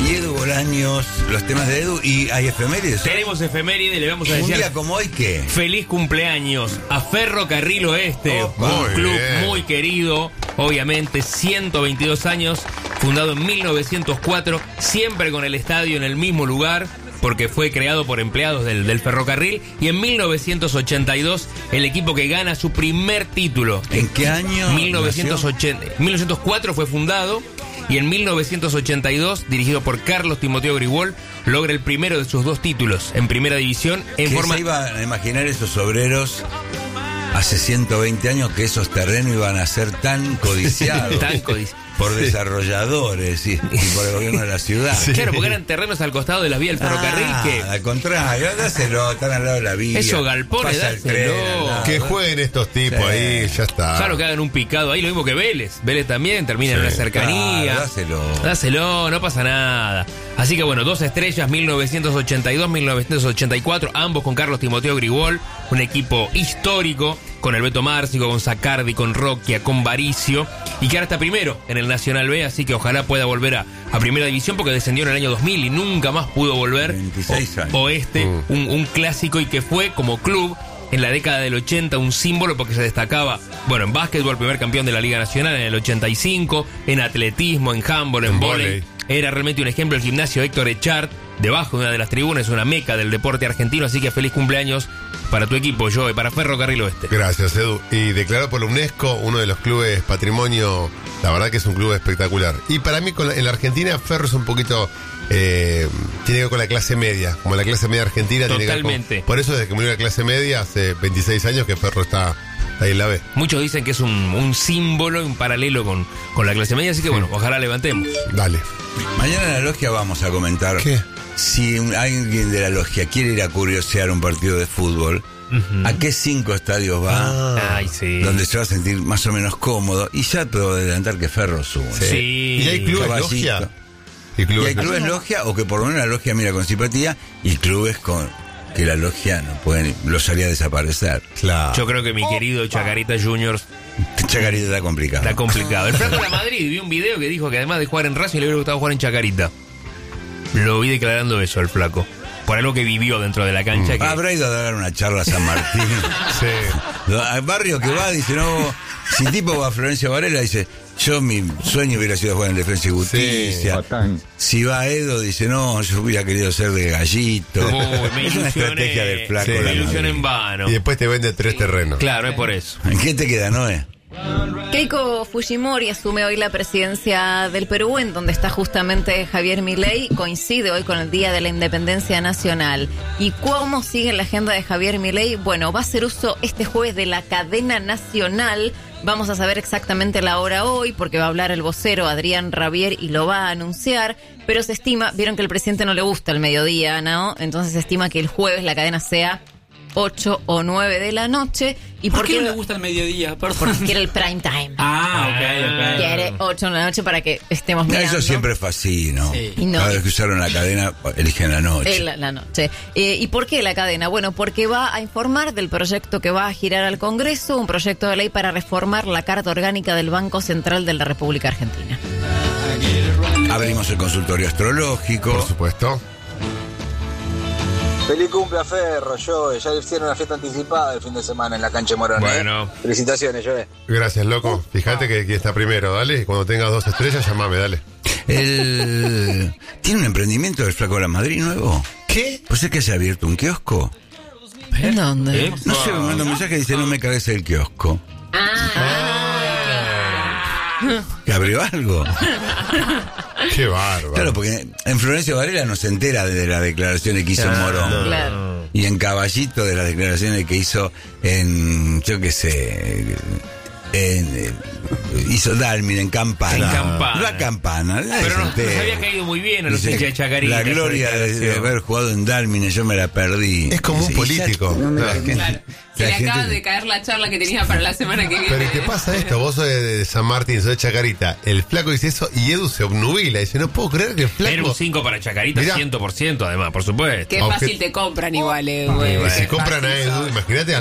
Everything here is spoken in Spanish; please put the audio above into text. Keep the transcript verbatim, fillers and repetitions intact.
Y Edu Bolaños, los temas de Edu, y hay efemérides. Tenemos efemérides, le vamos a Un decir. día como hoy, ¿qué? Feliz cumpleaños a Ferrocarril Oeste, Opa, un muy club bien. muy querido, obviamente, ciento veintidós años, fundado en mil novecientos cuatro, siempre con el estadio en el mismo lugar, porque fue creado por empleados del, del ferrocarril, y en mil novecientos ochenta y dos el equipo que gana su primer título. ¿En qué año? mil novecientos ochenta, mil novecientos cuatro fue fundado, y en mil novecientos ochenta y dos, dirigido por Carlos Timoteo Grigol, logra el primero de sus dos títulos en primera división en ¿Qué forma... se iban a imaginar esos obreros hace ciento veinte años que esos terrenos iban a ser tan codiciados? Tan codiciados. Por desarrolladores y, y por el gobierno de la ciudad. Sí. Claro, porque eran terrenos al costado de las vías del ferrocarril Ah, que... al contrario, dáselo, están al lado de la vía. Eso, galpones, Pasa el dáselo. tren al lado. Que jueguen estos tipos Sí. ahí, ya está. Claro, que hagan un picado ahí, lo mismo que Vélez. Vélez también termina en Sí, una cercanía. claro, dáselo. Dáselo, no pasa nada. Así que bueno, dos estrellas, mil novecientos ochenta y dos, mil novecientos ochenta y cuatro, ambos con Carlos Timoteo Grigol, un equipo histórico, con el Beto Márcico, con Sacardi, con Roquia, con Varicio, y que ahora está primero en el Nacional B, así que ojalá pueda volver a, a Primera División, porque descendió en el año dos mil y nunca más pudo volver. veintiséis años. O- Oeste, Mm. un, un clásico, y que fue como club en la década del ochenta un símbolo, porque se destacaba, bueno, en básquetbol, primer campeón de la Liga Nacional en el ochenta y cinco, en atletismo, en handball, en En vóley. vóley. Era realmente un ejemplo el gimnasio Héctor Echart, debajo de una de las tribunas, una meca del deporte argentino, así que feliz cumpleaños para tu equipo, Joe, para Ferrocarril Oeste. Gracias, Edu. Y declarado por la UNESCO uno de los clubes patrimonio, la verdad que es un club espectacular. Y para mí, con la- en la Argentina, Ferro es un poquito... Eh, tiene que ver con la clase media, como la clase media argentina. Tiene que ver Totalmente. con- por eso, desde que murió la clase media, hace veintiséis años que Ferro está ahí en la B. Muchos dicen que es un, un símbolo, un paralelo con, con la clase media, así que bueno, ojalá levantemos. Dale. Mañana en la logia vamos a comentar ¿Qué? si un- alguien de la logia quiere ir a curiosear un partido de fútbol, ¿a qué cinco estadios va? Ah. Ay, sí. Donde se va a sentir más o menos cómodo. Y ya puedo adelantar que Ferro sube. Sí. ¿Y hay clubes Caballito. logia? ¿Y Y clubes hay clubes logia, o que por lo menos la logia mira con simpatía, y clubes con que la logia no pueden, los haría desaparecer. Claro. Yo creo que mi querido Chacarita Junior Chacarita está complicado. está complicado. El Flaco de la Madrid, vi un video que dijo que además de jugar en Racing le hubiera gustado jugar en Chacarita. Lo vi declarando eso, el Flaco. Por algo que vivió dentro de la cancha. Que... Habrá ido a dar una charla a San Martín. Sí. Al barrio que va, dice, no, si tipo va a Florencio Varela, dice, yo mi sueño hubiera sido jugar en Defensa y Justicia. Si va a Edo, dice, no, yo hubiera querido ser de Gallito. Uy, me Es una ilusioné. estrategia del Flaco. Sí. de la Me ilusioné Madrid. en vano. Y después te vende tres terrenos. Claro, es por eso. ¿En qué te queda, Noé? Keiko Fujimori asume hoy la presidencia del Perú, en donde está justamente Javier Milei. Coincide hoy con el Día de la Independencia Nacional. ¿Y cómo sigue la agenda de Javier Milei? Bueno, va a hacer uso este jueves de la cadena nacional. Vamos a saber exactamente la hora hoy, porque va a hablar el vocero Adrián Rabier y lo va a anunciar. Pero se estima, vieron que al presidente no le gusta el mediodía, ¿no? Entonces se estima que el jueves la cadena sea ocho o nueve de la noche. ¿Y ¿Por qué no le gusta el mediodía? Perdón. Porque quiere el prime time. Ah, ok, ok. Quiere ocho de la noche para que estemos No, mirando. eso siempre fue así, ¿no? Sí. Y no. Cada vez que usaron la cadena, eligen la noche. Eh, la, la noche. Eh, ¿Y por qué la cadena? Bueno, porque va a informar del proyecto que va a girar al Congreso, un proyecto de ley para reformar la Carta Orgánica del Banco Central de la República Argentina. Abrimos el consultorio astrológico. Por supuesto. Feliz cumple a Ferro, Joe. Ya le hicieron una fiesta anticipada el fin de semana en la cancha de Morón. Bueno. ¿eh? Felicitaciones, Joe. Gracias, loco. Fíjate que, que está primero, dale. Y cuando tengas dos estrellas, llamame, dale. El... ¿Tiene un emprendimiento del Flaco de la Madrid nuevo? ¿Qué? ¿Pues es que se ha abierto un kiosco? ¿En dónde? ¿Eh? No sé, me manda un mensaje y dice, no me cagues el kiosco. ¿Que abrió algo? Qué bárbaro. Claro, porque en Florencio Varela no se entera de la declaración que hizo en Morón. Claro. Y en Caballito de las declaraciones que hizo en, yo qué sé, en, eh, hizo Dalmin en Campana. En Campana. La Campana. nadie Pero se nos, entera. nos había caído muy bien a los Dice, hinchas de Chacarita. la esa gloria de, de declaración. haber jugado en Dalmin, yo me la perdí. Es como un Dice, y ya- político. Claro. la gente- Claro. Se la le acaba gente- de caer la charla que tenía para la semana que viene. Pero ¿y qué pasa esto? Vos sos de, de San Martín, sos de Chacarita. El flaco dice eso y Edu se obnubila. Dice, no puedo creer que el flaco... Era un cinco para Chacarita, Mirá. cien por ciento además, por supuesto. Qué Aunque- fácil te compran igual, eh, güey. Y si Qué compran a fácil Edu, sos. imagínate